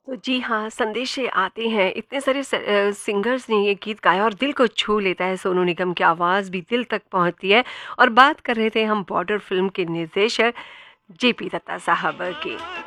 तो जी हाँ, संदेश आते हैं, इतने सारे सिंगर्स ने ये गीत गाया और दिल को छू लेता है, सोनू निगम की आवाज़ भी दिल तक पहुँचती है। और बात कर रहे थे हम बॉर्डर फ़िल्म के निर्देशक जेपी दत्ता साहब की।